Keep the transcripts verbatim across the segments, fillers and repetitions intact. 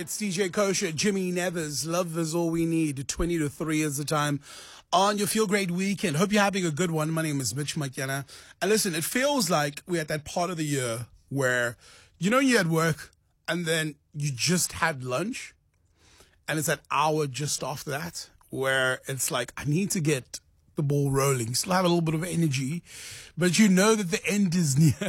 It's D J Kosher, Jimmy Nevers. Love is all we need. twenty to three is the time on your Feel Great weekend. Hope you're having a good one. My name is Mitch McKenna. And listen, it feels like we're at that part of the year where, you know, you're at work and then you just had lunch and it's that hour just after that where it's like, I need to get the ball rolling, still have a little bit of energy, but you know that the end is near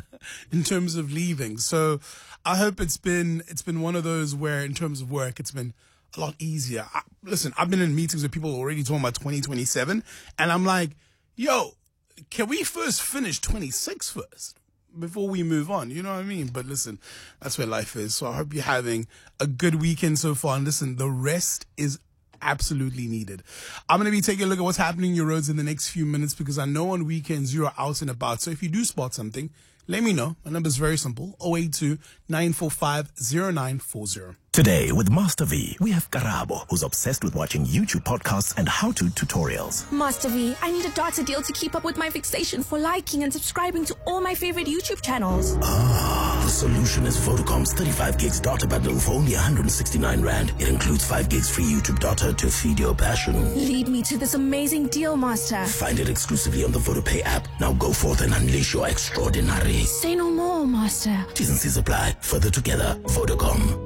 in terms of leaving. So I hope it's been it's been one of those where in terms of work, it's been a lot easier. I, listen, I've been in meetings with people already talking about twenty twenty-seven, and I'm like, yo, can we first finish twenty-six first before we move on? You know what I mean? But listen, that's where life is. So I hope you're having a good weekend so far. And listen, the rest is absolutely needed. I'm going to be taking a look at what's happening in your roads in the next few minutes because I know on weekends you're out and about. So if you do spot something, let me know. My number is very simple, zero eight two, nine four five, zero nine four zero. Today with Master V, we have Karabo, who's obsessed with watching YouTube podcasts and how-to tutorials. Master V, I need a data deal to keep up with my fixation for liking and subscribing to all my favorite YouTube channels. Ah, the solution is Vodacom's thirty-five gigs data bundle for only one hundred sixty-nine rand. It includes five gigs free YouTube data to feed your passion. Lead me to this amazing deal, Master. Find it exclusively on the VodaPay app. Now go forth and unleash your extraordinary. Say no more, Master. T's and C's apply. Further together, Vodacom.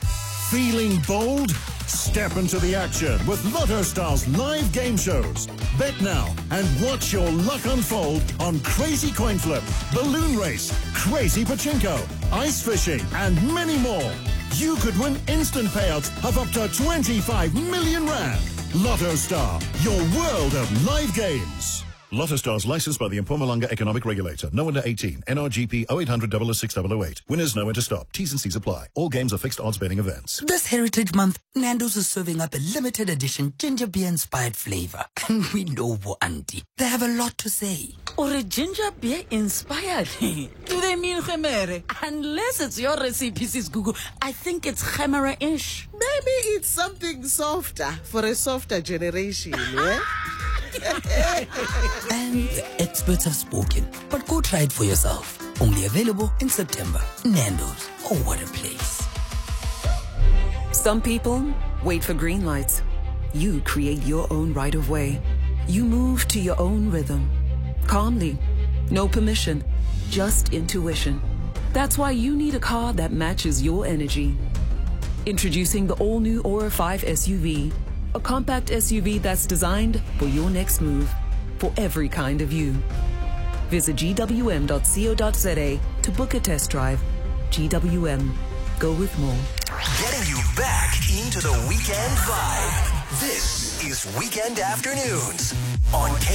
Feeling bold? Step into the action with Lotto Stars live game shows. Bet now and watch your luck unfold on Crazy Coin Flip, Balloon Race, Crazy Pachinko, Ice Fishing, and many more. You could win instant payouts of up to twenty-five million rand. Lotto Star, your world of live games. Lotto Stars licensed by the Mpumalanga Economic Regulator. No under eighteen. N R G P oh eight hundred, oh oh six, oh oh eight. Winners know when to stop. T's and C's apply. All games are fixed odds betting events. This Heritage Month, Nando's is serving up a limited edition ginger beer inspired flavor. And we know what auntie. They have a lot to say. Or a ginger beer inspired? Do they mean khemere? Unless it's your recipe, sis Google, I think it's khemere-ish. Maybe it's something softer for a softer generation, yeah? And the experts have spoken, but go try it for yourself. Only available in September. Nando's. Oh, what a place. Some people wait for green lights. You create your own right of way. You move to your own rhythm. Calmly. No permission. Just intuition. That's why you need a car that matches your energy. Introducing the all-new Aura five S U V. A compact S U V that's designed for your next move, for every kind of you. Visit G W M dot co dot z a to book a test drive. G W M. Go with more. Getting you back into the weekend vibe. This is Weekend Afternoons on